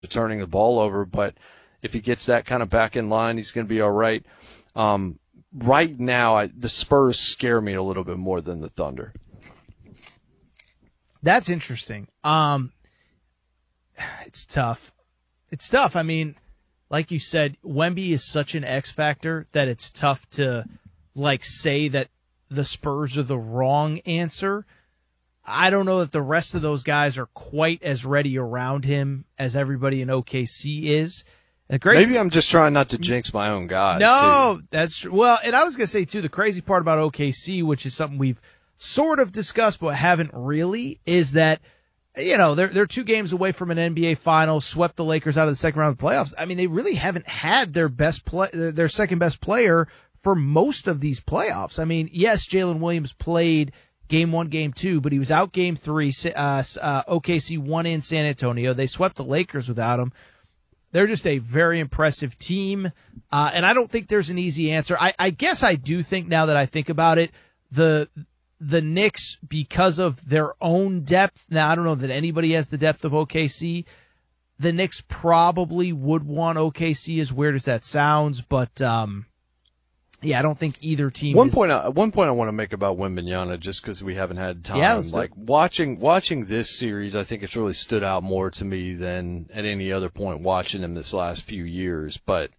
turning the ball over, but if he gets that kind of back in line, he's going to be all right. Right now, the Spurs scare me a little bit more than the Thunder. That's interesting. It's tough. It's tough. I mean, like you said, Wemby is such an X factor that it's tough to say that the Spurs are the wrong answer. I don't know that the rest of those guys are quite as ready around him as everybody in OKC is. Maybe I'm just trying not to jinx my own guys. No, that's well. And I was going to say too, the crazy part about OKC, which is something we've sort of discussed but haven't really, is that they're 2 games away from an NBA Finals, swept the Lakers out of the second round of the playoffs. I mean, they really haven't had their second best player for most of these playoffs. I mean, yes, Jalen Williams played Game 1, Game 2, but he was out Game 3. OKC won in San Antonio. They swept the Lakers without him. They're just a very impressive team, and I don't think there's an easy answer. I guess I do think, now that I think about it, the Knicks, because of their own depth, now I don't know that anybody has the depth of OKC, the Knicks probably would want OKC, as weird as that sounds, but yeah, I don't think either team. One point I want to make about Wembanyama, just because we haven't had time. Yeah, watching this series, I think it's really stood out more to me than at any other point watching him this last few years. But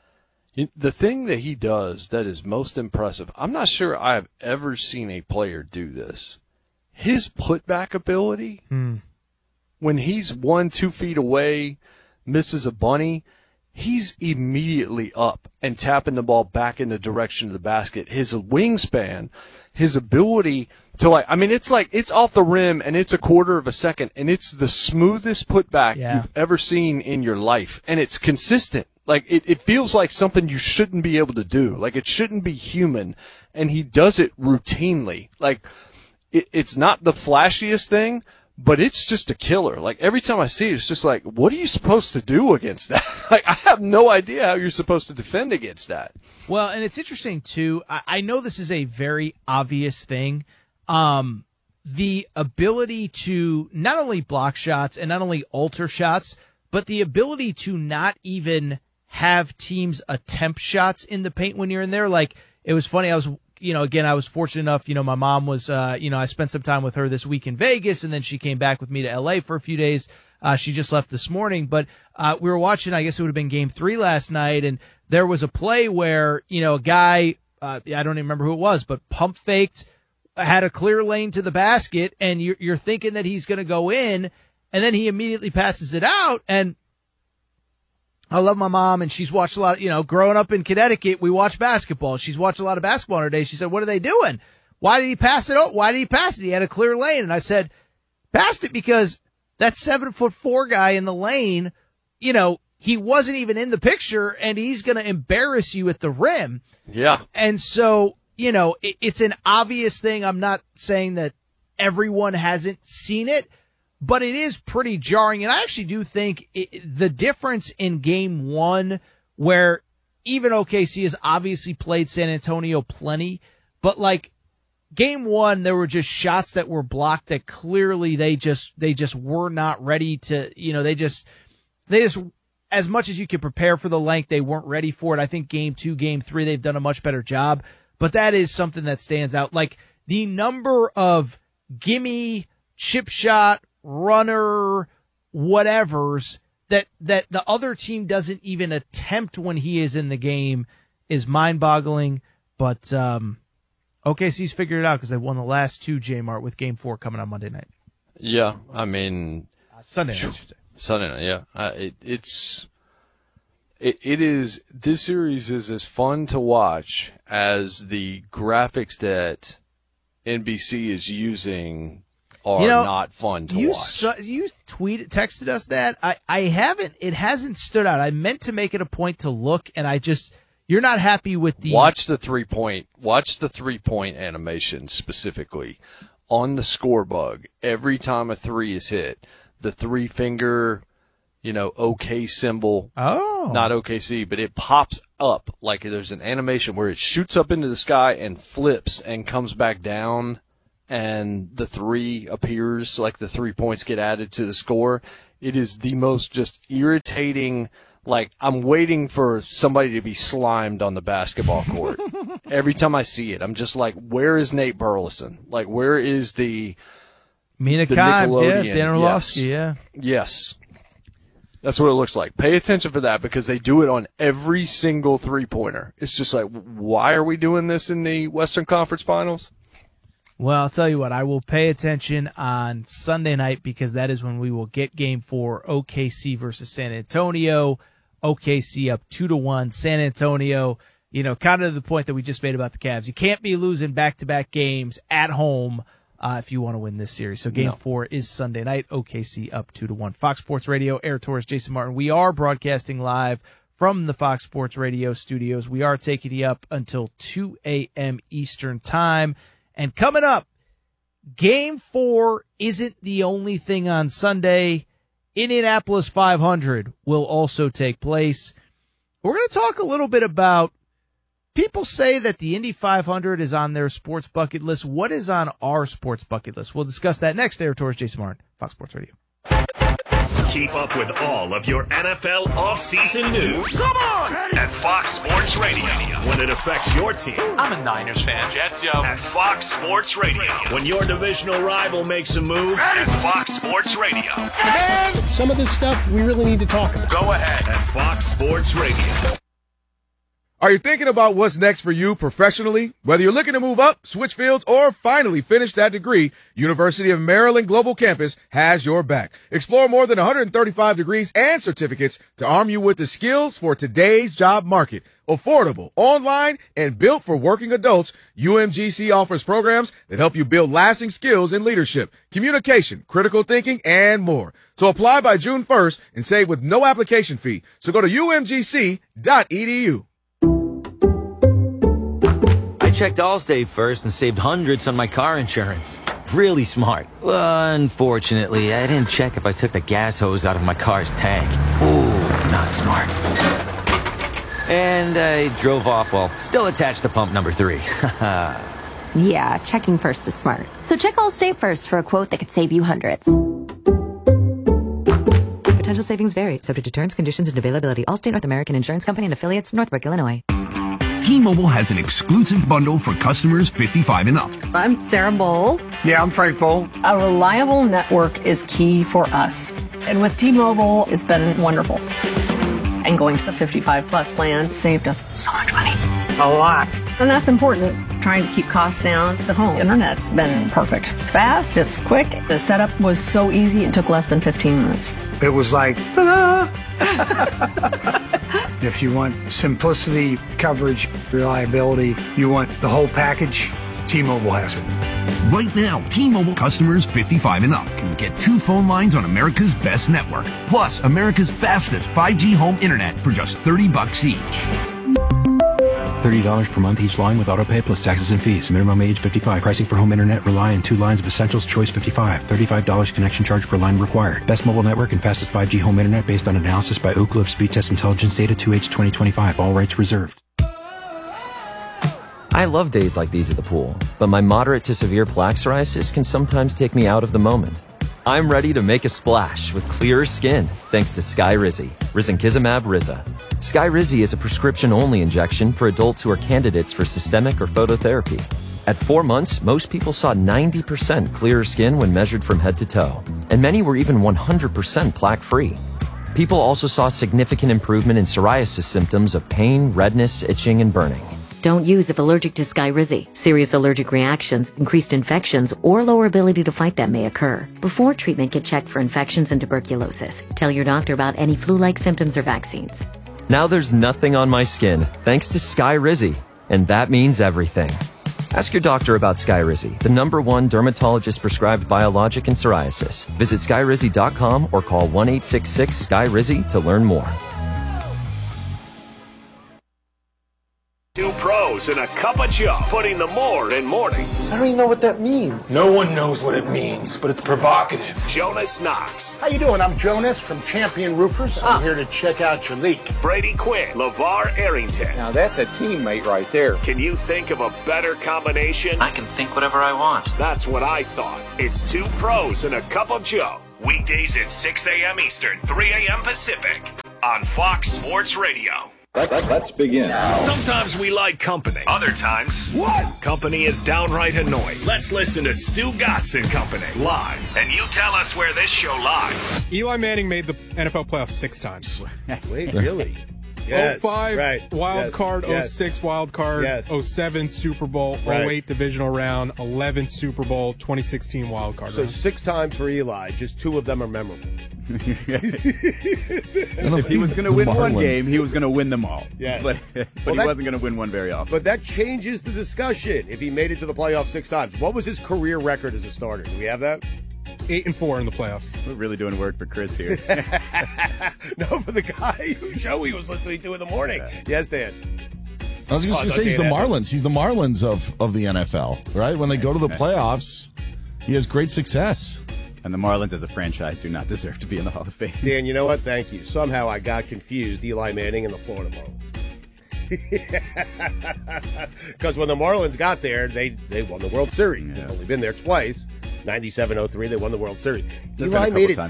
the thing that he does that is most impressive, I'm not sure I have ever seen a player do this. His putback ability, when he's 1-2 feet away, misses a bunny, he's immediately up and tapping the ball back in the direction of the basket. His wingspan, his ability to it's off the rim and it's a quarter of a second and it's the smoothest putback you've ever seen in your life. And it's consistent. It feels like something you shouldn't be able to do. It shouldn't be human. And he does it routinely. It's not the flashiest thing, but it's just a killer. Every time I see it, it's just what are you supposed to do against that? I have no idea how you're supposed to defend against that. Well, and it's interesting, too. I know this is a very obvious thing. The ability to not only block shots and not only alter shots, but the ability to not even have teams attempt shots in the paint when you're in there. It was funny. I was fortunate enough, my mom was, I spent some time with her this week in Vegas, and then she came back with me to LA for a few days. She just left this morning, but we were watching, I guess it would have been Game 3 last night, and there was a play where, a guy, I don't even remember who it was, but pump faked, had a clear lane to the basket, and you're thinking that he's going to go in, and then he immediately passes it out, and I love my mom, and she's watched a lot, growing up in Connecticut, we watch basketball. She's watched a lot of basketball in her day. She said, what are they doing? Why did he pass it out? Why did he pass it? He had a clear lane. And I said, passed it because that 7'4" guy in the lane, he wasn't even in the picture, and he's going to embarrass you at the rim. Yeah. And so, it's an obvious thing. I'm not saying that everyone hasn't seen it, but it is pretty jarring, and I actually do think the difference in Game 1, where even OKC has obviously played San Antonio plenty, but Game 1, there were just shots that were blocked that clearly they just were not ready to, they just, as much as you could prepare for the length, they weren't ready for it. I think Game 2, Game 3, they've done a much better job, but that is something that stands out. The number of gimme, chip shot, runner, whatevers that the other team doesn't even attempt when he is in the game is mind-boggling. But OKC's figured it out because they won the last 2, J-Mart, with Game 4 coming on Monday night. Yeah, I mean Sunday night, I should say. Sunday night, yeah. It is. This series is as fun to watch as the graphics that NBC is using are not fun to watch. You texted us that. I haven't. It hasn't stood out. I meant to make it a point to look, and you're not happy with the. Watch the 3-point. Watch the 3-point animation specifically on the score bug. Every time a 3 is hit, the 3-finger, OK symbol. Oh. Not OKC, but it pops up there's an animation where it shoots up into the sky and flips and comes back down. And the 3 appears, the 3 points get added to the score. It is the most just irritating. Like, I'm waiting for somebody to be slimed on the basketball court. Every time I see it, I'm just like, where is Nate Burleson? Like, where is the Mina the Kimes, Nickelodeon? Dan Orlovsky, yeah. Yes. That's what it looks like. Pay attention for that because they do it on every single three-pointer. It's just like, why are we doing this in the Western Conference Finals? Well, I'll tell you what, I will pay attention on Sunday night because that is when we will get Game 4, OKC versus San Antonio. OKC up 2-1. San Antonio, kind of the point that we just made about the Cavs. You can't be losing back-to-back games at home if you want to win this series. So Game 4 is Sunday night. OKC up 2-1. Fox Sports Radio, Eric Torres, Jason Martin. We are broadcasting live from the Fox Sports Radio studios. We are taking you up until 2 a.m. Eastern Time. And coming up, Game 4 isn't the only thing on Sunday. Indianapolis 500 will also take place. We're going to talk a little bit about, people say that the Indy 500 is on their sports bucket list. What is on our sports bucket list? We'll discuss that next. Eric Torres, Jason Martin, Fox Sports Radio. Keep up with all of your NFL offseason news. Come on! At Fox Sports Radio. When it affects your team. I'm a Niners fan. Jets, yo. At Fox Sports Radio. When your divisional rival makes a move. At Fox Sports Radio. And some of this stuff we really need to talk about. Go ahead. At Fox Sports Radio. Are you thinking about what's next for you professionally? Whether you're looking to move up, switch fields, or finally finish that degree, University of Maryland Global Campus has your back. Explore more than 135 degrees and certificates to arm you with the skills for today's job market. Affordable, online, and built for working adults, UMGC offers programs that help you build lasting skills in leadership, communication, critical thinking, and more. So apply by June 1st and save with no application fee. So go to umgc.edu. I checked Allstate first and saved hundreds on my car insurance. Really smart. Unfortunately, I didn't check if I took the gas hose out of my car's tank. Ooh, not smart. And I drove off while still attached to pump number 3. Yeah, checking first is smart. So check Allstate first for a quote that could save you hundreds. Potential savings vary, subject to terms, conditions, and availability. Allstate North American Insurance Company and affiliates, Northbrook, Illinois. T-Mobile has an exclusive bundle for customers 55 and up. I'm Sarah Bowl. Yeah, I'm Frank Bowl. A reliable network is key for us. And with T-Mobile, it's been wonderful. And going to the 55-plus plan saved us so much money. A lot. And that's important. Trying to keep costs down. The home internet's been perfect. It's fast, it's quick. The setup was so easy, it took less than 15 minutes. It was like, ta-da! If you want simplicity, coverage, reliability, you want the whole package, T-Mobile has it. Right now, T-Mobile customers 55 and up can get 2 phone lines on America's best network, plus America's fastest 5G home internet for just $30 each. $30 per month each line with autopay plus taxes and fees. Minimum age 55. Pricing for home internet rely on 2 lines of Essentials Choice 55. $35 connection charge per line required. Best mobile network and fastest 5G home internet based on analysis by Ookla of Speed Test Intelligence data 2H 2025. All rights reserved. I love days like these at the pool, but my moderate to severe plaque psoriasis can sometimes take me out of the moment. I'm ready to make a splash with clearer skin thanks to Skyrizi, Risankizumab Riza. Skyrizi is a prescription-only injection for adults who are candidates for systemic or phototherapy. At 4 months, most people saw 90% clearer skin when measured from head to toe, and many were even 100% plaque-free. People also saw significant improvement in psoriasis symptoms of pain, redness, itching, and burning. Don't use if allergic to Skyrizi. Serious allergic reactions, increased infections, or lower ability to fight them may occur. Before treatment, get checked for infections and tuberculosis. Tell your doctor about any flu-like symptoms or vaccines. Now there's nothing on my skin thanks to Skyrizi, and that means everything. Ask your doctor about Skyrizi, the #1 dermatologist-prescribed biologic in psoriasis. Visit Skyrizi.com or call 1-866-SKYRIZI to learn more. 2 pros and a cup of Joe, putting the more in mornings. I don't even know what that means. No one knows what it means, but it's provocative. Jonas Knox. How you doing? I'm Jonas from Champion Roofers. I'm here to check out your leak. Brady Quinn. LeVar Arrington. Now that's a teammate right there. Can you think of a better combination? I can think whatever I want. That's what I thought. It's 2 pros and a cup of Joe Weekdays at 6 a.m. Eastern, 3 a.m. Pacific on Fox Sports Radio. Let's begin. Sometimes we like company. Other times, company is downright annoying. Let's listen to Stu Gatz and Company live, and you tell us where this show lies. Eli Manning made the NFL playoffs 6 times. Wait, really? Yes, 05 wild card, 06 wild card, 07 Super Bowl, 08 divisional round, 11 Super Bowl, 2016 wild card. So 6 times for Eli, just 2 of them are memorable. If he was going to win one game, he was going to win them all. Yeah. But he wasn't going to win one very often. But that changes the discussion if he made it to the playoffs 6 times. What was his career record as a starter? Do we have that? 8-4 in the playoffs. We're really doing work for Chris here. No, for the guy whose show he was listening to in the morning. Yes, Dan. I was just going to say he's the Marlins. He's the Marlins of the NFL, right? When they go to the playoffs, he has great success. And the Marlins as a franchise do not deserve to be in the Hall of Fame. Dan, you know what? Thank you. Somehow I got confused Eli Manning and the Florida Marlins. Because when the Marlins got there, they won the World Series. They've only been there twice. 97-03, they won the World Series. Eli made it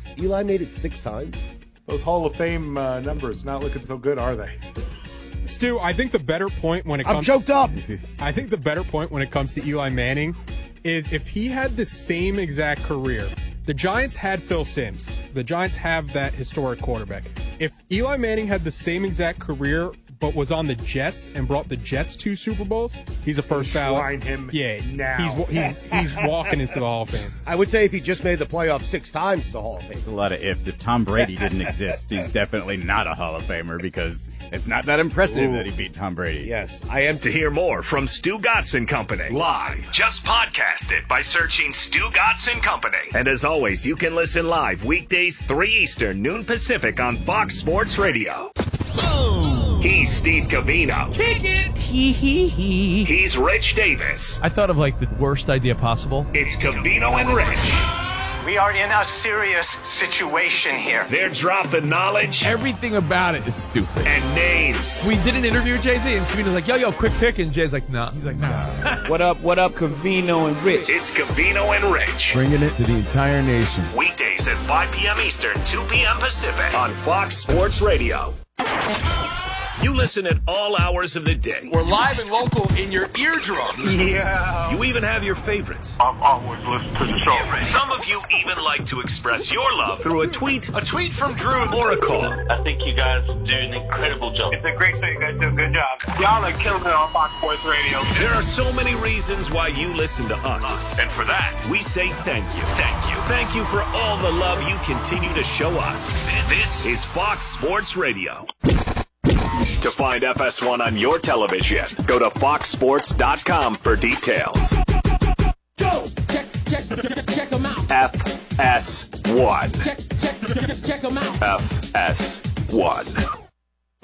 6 times. Those Hall of Fame numbers not looking so good, are they? Stu, I think the better point when it comes... I'm choked up! I think the better point when it comes to Eli Manning is if he had the same exact career. The Giants had Phil Simms. The Giants have that historic quarterback. If Eli Manning had the same exact career but was on the Jets and brought the Jets 2 Super Bowls, he's a first ballot. Line him now. He's walking into the Hall of Fame. I would say if he just made the playoffs 6 times, the Hall of Fame. It's a lot of ifs. If Tom Brady didn't exist, he's definitely not a Hall of Famer because it's not that impressive that he beat Tom Brady. Yes, I am. To hear more from Stu Gatz and Company live, just podcast it by searching Stu Gatz and Company. And as always, you can listen live weekdays 3 Eastern, noon Pacific on Fox Sports Radio. He's Steve Covino. Kick it! He's Rich Davis. I thought of like the worst idea possible. It's Covino and Rich. We are in a serious situation here. They're dropping knowledge. Everything about it is stupid. And names. We did an interview with Jay-Z, and Covino's like, yo, quick pick. And Jay's like, nah. He's like, nah. What up, Covino and Rich? It's Covino and Rich. Bringing it to the entire nation. Weekdays at 5 p.m. Eastern, 2 p.m. Pacific on Fox Sports Radio. You listen at all hours of the day. We're live and local in your eardrums. Yeah. You even have your favorites. I'm always listening to the show. Some of you even like to express your love through a tweet. A tweet from Drew. Or a call. I think you guys do an incredible job. It's a great show. You guys do a good job. Y'all are killing it on Fox Sports Radio. There are so many reasons why you listen to us. And for that, we say thank you. Thank you. Thank you for all the love you continue to show us. This is Fox Sports Radio. To find FS1 on your television, go to foxsports.com for details. Go! Check them out. FS1. Check them out. FS1.